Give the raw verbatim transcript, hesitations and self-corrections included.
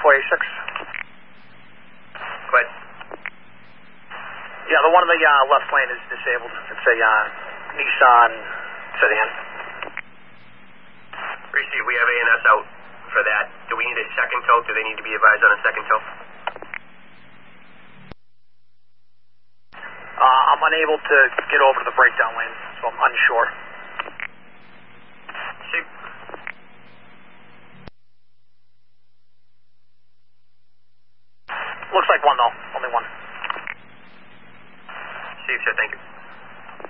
four eight six. Go ahead. Yeah, the one in the uh, left lane is disabled. It's a uh, Nissan sedan. Receive, we have A N S out for that. Do we need a second tow? Do they need to be advised on a second tow? Uh, I'm unable to get over to the breakdown lane, so I'm unsure. See. Looks like one though, only one. Steve said thank you.